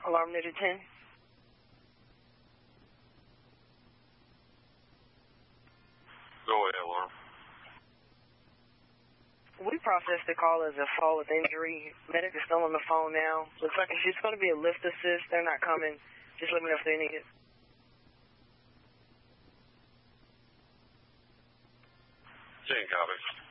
Alarm Ninja 10. Go ahead, Alarm. We processed the call as a fall with injury. Medic is still on the phone now. Looks like it's just going to be a lift assist. They're not coming. Just let me know if they need it. 10 copies.